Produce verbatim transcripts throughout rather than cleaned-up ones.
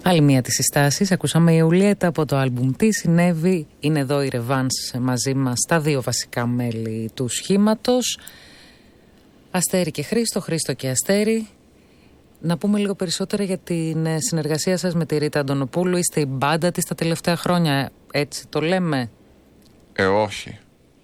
Άλλη μία της συστάσεις. Ακούσαμε η Ιουλιέτα από το άλμπουμ «Τι συνέβη». Είναι εδώ η Revans μαζί μας, τα δύο βασικά μέλη του σχήματος. Αστέρι και Χρήστο, Χρήστο και Αστέρι. Να πούμε λίγο περισσότερα για την συνεργασία σας με τη Ρίτα Αντωνοπούλου. Είστε η μπάντα της τα τελευταία χρόνια, έτσι το λέμε? Ε, όχι.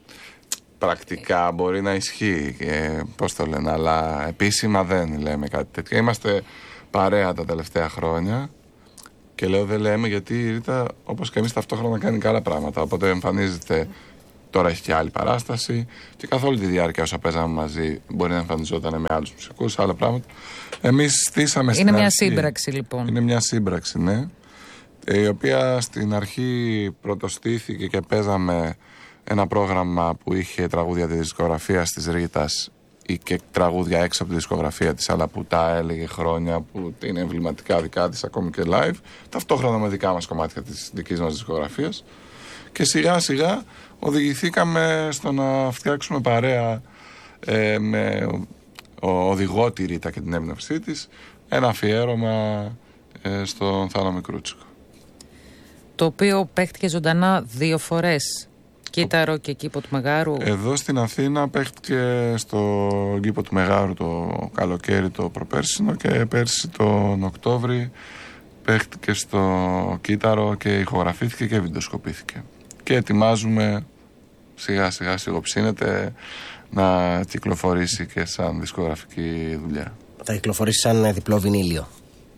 Πρακτικά μπορεί να ισχύει, ε, πώς το λένε, αλλά επίσημα δεν λέμε κάτι τέτοιο. Είμαστε παρέα τα τελευταία χρόνια και λέω δεν λέμε γιατί η Ρίτα, όπως και εμείς, ταυτόχρονα κάνει καλά πράγματα. Οπότε εμφανίζεται, τώρα έχει και άλλη παράσταση και καθ' όλη τη διάρκεια όσα παίζαμε μαζί μπορεί να εμφανιζόταν με άλλους μουσικούς, άλλα πράγματα. Εμείς στήσαμε στην Είναι μια αρχή, σύμπραξη λοιπόν. Είναι μια σύμπραξη, ναι, η οποία στην αρχή πρωτοστήθηκε και παίζαμε ένα πρόγραμμα που είχε τραγούδια της δισκογραφίας της Ρίτας ή και τραγούδια έξω από τη δισκογραφία της, αλλά που τα έλεγε χρόνια, που είναι εμβληματικά δικά της, ακόμη και live, ταυτόχρονα με δικά μας κομμάτια της δικής μας δισκογραφίας. Και σιγά σιγά οδηγηθήκαμε στο να φτιάξουμε παρέα ε, με οδηγό τη Ρίτα και την έμπνευσή της ένα αφιέρωμα ε, στον Θάνο Μικρούτσικο. Το οποίο παίχτηκε ζωντανά δύο φορές. Κύτταρο και κήπο του Μεγάρου. Εδώ στην Αθήνα παίχτηκε στο κήπο του Μεγάρου το καλοκαίρι το προπέρσινο και πέρσι τον Οκτώβρη παίχτηκε στο Κύτταρο και ηχογραφήθηκε και βιντεοσκοπήθηκε. Και ετοιμάζουμε σιγά σιγά σιγοψύνεται να κυκλοφορήσει και σαν δισκογραφική δουλειά. Θα κυκλοφορήσει σαν διπλό βινίλιο.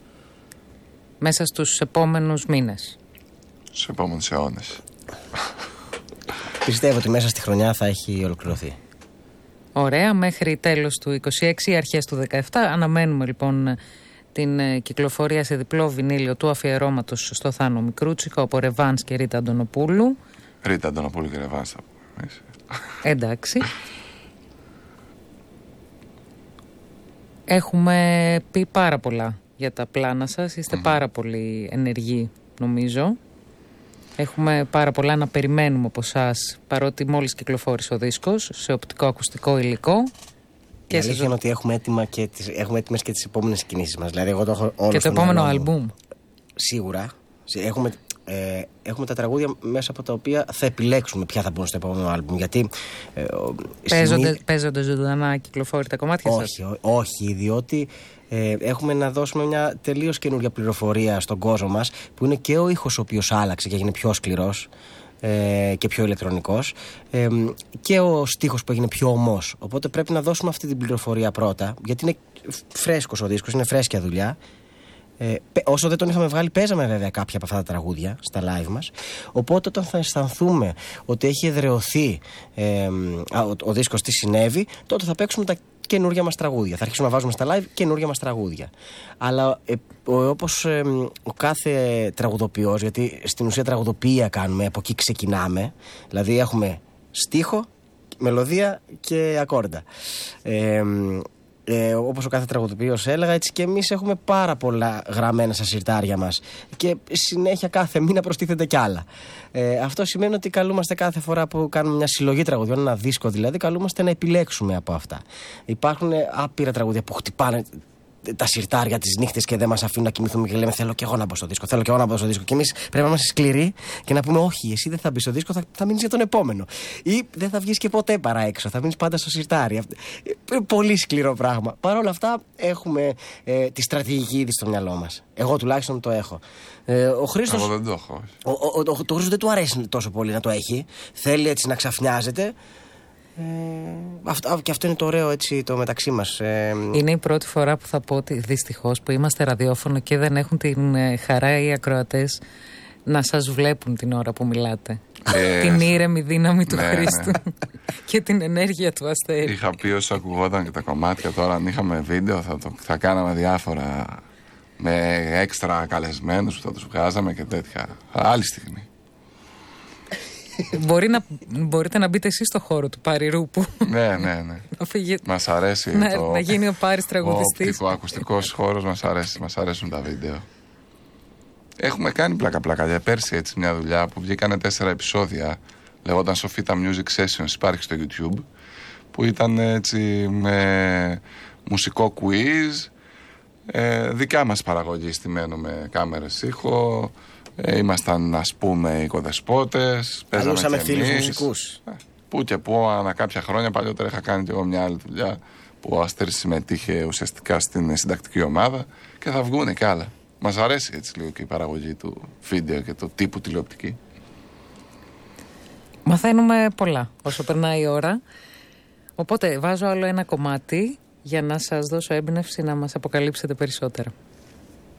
Μέσα στους επόμενους μήνες. Στους επόμενους αιώνες. Πιστεύω ότι μέσα στη χρονιά θα έχει ολοκληρωθεί. Ωραία, μέχρι τέλος του είκοσι έξι, αρχές του δεκαεπτά. Αναμένουμε λοιπόν την κυκλοφορία σε διπλό βινίλιο του αφιερώματος στο Θάνο Μικρούτσικο από Revans και Ρίτα Αντωνοπούλου. Ρίτα Αντωνοπούλου και Revans θα πούμε. Εντάξει. Έχουμε πει πάρα πολλά για τα πλάνα σας. Είστε mm. πάρα πολύ ενεργοί, νομίζω. Έχουμε πάρα πολλά να περιμένουμε από εσάς, παρότι μόλις κυκλοφόρησε ο δίσκος σε οπτικό-ακουστικό υλικό. Και η αλήθεια είναι ότι έχουμε, έτοιμα και τις, έχουμε έτοιμες και τις επόμενες κινήσεις μας. Δηλαδή, εγώ το έχω όλο. Και το επόμενο άλμπουμ. Σίγουρα. Έχουμε, ε, έχουμε τα τραγούδια μέσα από τα οποία θα επιλέξουμε ποια θα μπουν στο επόμενο άλμπουμ. Γιατί. Ε, παίζονται, συνή... παίζονται ζωντανά κυκλοφόρητα κομμάτια σας? Όχι, ό, όχι, διότι. Ε, έχουμε να δώσουμε μια τελείως καινούργια πληροφορία στον κόσμο μας, που είναι και ο ήχος ο οποίος άλλαξε και έγινε πιο σκληρός ε, και πιο ηλεκτρονικός, ε, και ο στίχος που έγινε πιο ομός. Οπότε πρέπει να δώσουμε αυτή την πληροφορία πρώτα, γιατί είναι φρέσκος ο δίσκος, είναι φρέσκια δουλειά. Ε, όσο δεν τον είχαμε βγάλει, παίζαμε βέβαια κάποια από αυτά τα τραγούδια στα live μας. Οπότε όταν θα αισθανθούμε ότι έχει εδραιωθεί ε, ο, ο δίσκος τι συνέβη, τότε θα παίξουμε τα καινούργια μας τραγούδια. Θα αρχίσουμε να βάζουμε στα live καινούργια μας τραγούδια. Αλλά ε, όπως ε, ο κάθε τραγουδοποιός, γιατί στην ουσία τραγουδοποιία κάνουμε, από εκεί ξεκινάμε. Δηλαδή έχουμε στίχο, μελωδία και ακόρντα. Ε, Ε, όπως ο κάθε τραγουδοποιός έλεγα, έτσι και εμείς έχουμε πάρα πολλά γραμμένα στα συρτάρια μας και συνέχεια κάθε μήνα προστίθενται κι άλλα. Ε, αυτό σημαίνει ότι καλούμαστε κάθε φορά που κάνουμε μια συλλογή τραγουδιών, ένα δίσκο δηλαδή, καλούμαστε να επιλέξουμε από αυτά. Υπάρχουν άπειρα τραγούδια που χτυπάνε τα συρτάρια τις νύχτες και δεν μας αφήνουν να κοιμηθούμε και λέμε θέλω και εγώ να μπω στο δίσκο, θέλω και εγώ να μπω στο δίσκο. Και εμείς πρέπει να είμαστε σκληροί και να πούμε όχι, εσύ δεν θα μπει στο δίσκο, θα, θα μείνεις για τον επόμενο. Ή δεν θα βγεις και ποτέ παρά έξω, θα μείνεις πάντα στο συρτάρι. Πολύ σκληρό πράγμα. Παρ' όλα αυτά έχουμε ε, τη στρατηγική ήδη στο μυαλό μας. Εγώ τουλάχιστον το έχω. Ε, ο Χρήστος. Εγώ δεν το έχω. Ο, ο, ο, ο, το Χρήστος δεν του αρέσει τόσο πολύ να το έχει. Θέλει έτσι να ξαφνιάζεται. Ε, αυτό, και αυτό είναι το ωραίο έτσι το μεταξύ μας. Ε, είναι η πρώτη φορά που θα πω ότι δυστυχώς που είμαστε ραδιόφωνο και δεν έχουν την ε, χαρά οι ακροατές να σας βλέπουν την ώρα που μιλάτε. Ε, την ήρεμη δύναμη του ναι, Χρήστου ναι. Και την ενέργεια του Αστέρι. Είχα πει όσο ακουγόταν και τα κομμάτια, τώρα αν είχαμε βίντεο θα, το, θα κάναμε διάφορα με έξτρα καλεσμένους που θα τους βγάζαμε και τέτοια. Άλλη στιγμή. Μπορεί να, μπορείτε να μπείτε εσείς στο χώρο του Πάρη Ρούπου. Ναι, ναι, ναι. Μας αρέσει να, το, να γίνει ο Πάρης τραγουδιστής. Ο ακουστικός χώρος μας αρέσει, μας αρέσουν τα βίντεο. Έχουμε κάνει πλάκα-πλάκα για πέρσι έτσι μια δουλειά που βγήκανε τέσσερα επεισόδια. Λεγόταν Sofita Music Sessions, υπάρχει στο YouTube. Που ήταν έτσι με μουσικό quiz, Ε, δικιά μας παραγωγή στημένο με κάμερες ήχο. Ε, ήμασταν, ας πούμε, οικοδεσπότες. Καλούσαμε φίλους μουσικούς. Ε, που και που, ανά κάποια χρόνια. Παλιότερα είχα κάνει και εγώ μια άλλη δουλειά που ο Αστέρης συμμετείχε ουσιαστικά στην συντακτική ομάδα. Και θα βγούνε κι άλλα. Μας αρέσει έτσι λίγο και η παραγωγή του βίντεο και του τύπου τηλεοπτική. Μαθαίνουμε πολλά όσο περνάει η ώρα. Οπότε βάζω άλλο ένα κομμάτι για να σας δώσω έμπνευση να μας αποκαλύψετε περισσότερα.